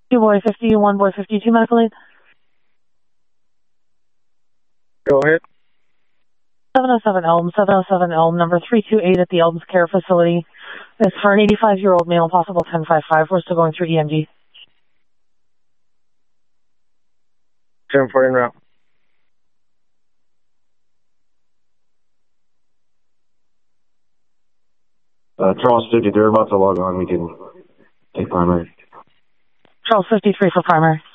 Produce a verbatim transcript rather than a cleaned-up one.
Two boy fifty, one boy fifty-two, medical aid. Go ahead. seven oh seven Elm, seven oh seven Elm, number three two eight at the Elms Care Facility. It's for an eighty-five-year-old male, possible ten five five. We're still going through E M G. ten four en route. Uh, Charles fifty-three, we're about to log on. We can take primary. Charles fifty-three for primary.